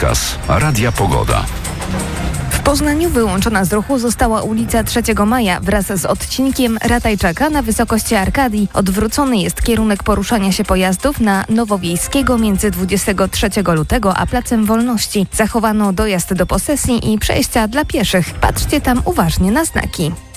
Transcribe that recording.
Rozkaz Radia Pogoda. W Poznaniu wyłączona z ruchu została ulica 3 Maja wraz z odcinkiem Ratajczaka na wysokości Arkadii. Odwrócony jest kierunek poruszania się pojazdów na Nowowiejskiego między 23 lutego a Placem Wolności. Zachowano dojazd do posesji i przejścia dla pieszych. Patrzcie tam uważnie na znaki.